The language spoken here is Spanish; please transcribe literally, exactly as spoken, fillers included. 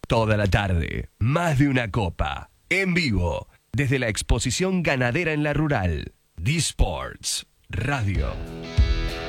Toda la tarde, más de una copa. En vivo, desde la exposición ganadera en la rural. D-Sports Radio.